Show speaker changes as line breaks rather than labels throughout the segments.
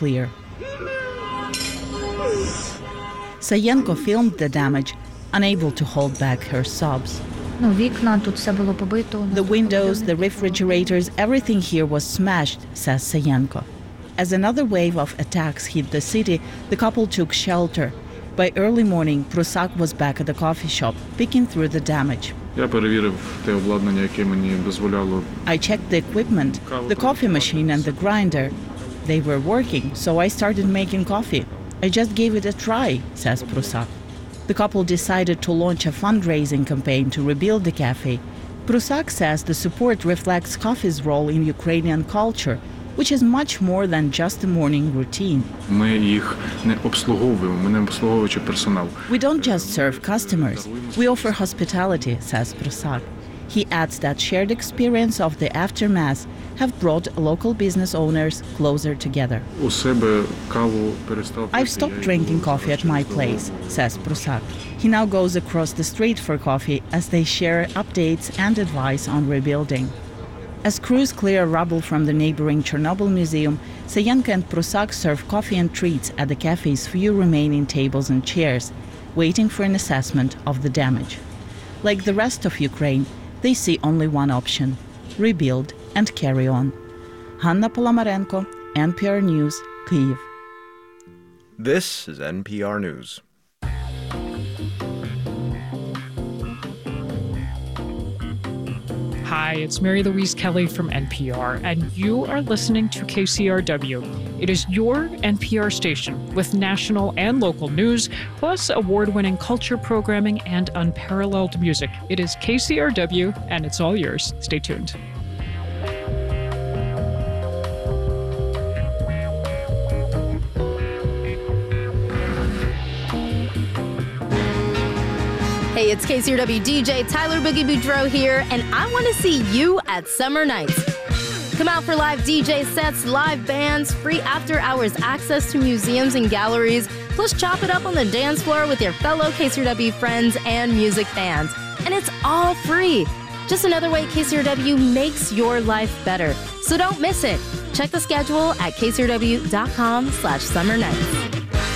clear. Sayenko filmed the damage, unable to hold back her sobs. The windows, the refrigerators, everything here was smashed, says Sayenko. As another wave of attacks hit the city, the couple took shelter. By early morning, Prusak was back at the coffee shop, picking through the damage. I checked the equipment, the coffee machine and the grinder. They were working, so I started making coffee. I just gave it a try, says Prusak. The couple decided to launch a fundraising campaign to rebuild the cafe. Prusak says the support reflects coffee's role in Ukrainian culture, which is much more than just a morning routine. We don't just serve customers, we offer hospitality, says Prusak. He adds that shared experience of the aftermath have brought local business owners closer together. I've stopped drinking coffee at my place, says Prusak. He now goes across the street for coffee as they share updates and advice on rebuilding. As crews clear rubble from the neighboring Chernobyl Museum, Sayenko and Prusak serve coffee and treats at the cafe's few remaining tables and chairs, waiting for an assessment of the damage. Like the rest of Ukraine, they see only one option: rebuild and carry on. Hanna Polomarenko, NPR News, Kyiv.
This is NPR News.
Hi, it's Mary Louise Kelly from NPR, and you are listening to KCRW. It is your NPR station with national and local news, plus award-winning culture programming and unparalleled music. It is KCRW, and it's all yours. Stay tuned.
Hey, it's KCRW DJ Tyler Boogie Boudreaux here, and I want to see you at Summer Nights. Come out for live DJ sets, live bands, free after-hours access to museums and galleries, plus chop it up on the dance floor with your fellow KCRW friends and music fans. And it's all free. Just another way KCRW makes your life better. So don't miss it. Check the schedule at kcrw.com/summernights.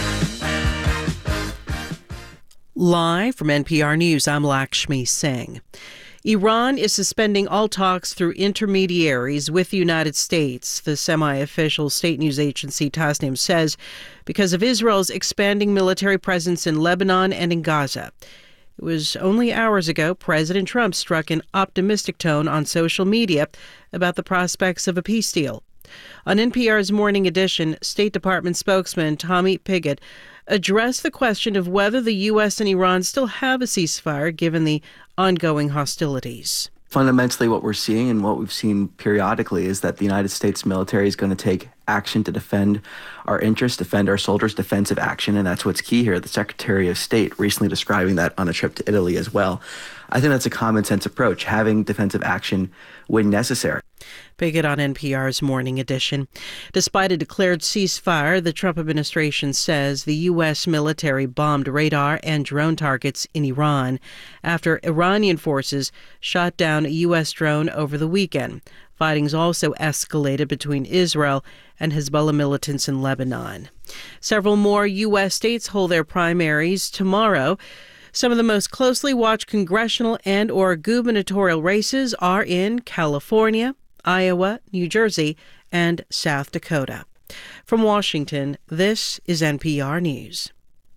Live from NPR News, I'm Lakshmi Singh. Iran is suspending all talks through intermediaries with the United States, the semi-official state news agency Tasnim says, because of Israel's expanding military presence in Lebanon and in Gaza. It was only hours ago President Trump struck an optimistic tone on social media about the prospects of a peace deal. On NPR's Morning Edition, State Department spokesman Tommy Pigott addressed the question of whether the U.S. and Iran still have a ceasefire given the ongoing hostilities.
Fundamentally, what we're seeing and what we've seen periodically is that the United States military is going to take action to defend our interests, defend our soldiers, defensive action, and that's what's key here. The Secretary of State recently describing that on a trip to Italy as well. I think that's a common sense approach, having defensive action when necessary.
Pigott on NPR's Morning Edition. Despite a declared ceasefire, the Trump administration says the U.S. military bombed radar and drone targets in Iran after Iranian forces shot down a U.S. drone over the weekend. Fighting's also escalated between Israel and Hezbollah militants in Lebanon. Several more U.S. states hold their primaries tomorrow. Some of the most closely watched congressional and or gubernatorial races are in California, Iowa, New Jersey, and South Dakota. From Washington, this is NPR News.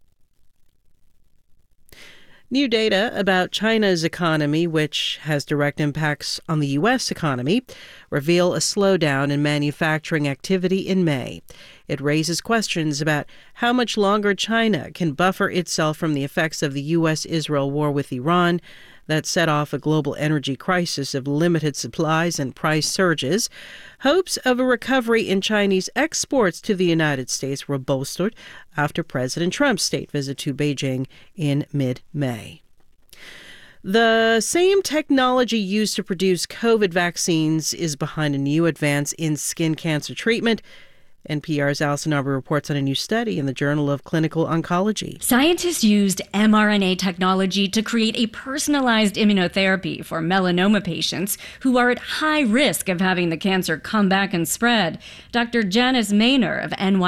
New data about China's economy, which has direct impacts on the U.S. economy, reveal a slowdown in manufacturing activity in May. It raises questions about how much longer China can buffer itself from the effects of the U.S.-Israel war with Iran that set off a global energy crisis of limited supplies and price surges. Hopes of a recovery in Chinese exports to the United States were bolstered after President Trump's state visit to Beijing in mid-May. The same technology used to produce COVID vaccines is behind a new advance in skin cancer treatment. NPR's Allison Arbour reports on a new study in the Journal of Clinical Oncology.
Scientists used mRNA technology to create a personalized immunotherapy for melanoma patients who are at high risk of having the cancer come back and spread. Dr. Janice Maynor of NY